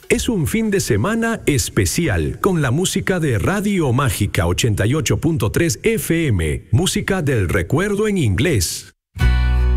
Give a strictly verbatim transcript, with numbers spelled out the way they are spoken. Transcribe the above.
Es un fin de semana especial con la música de Radio Mágica ochenta y ocho punto tres F M, música del recuerdo en inglés.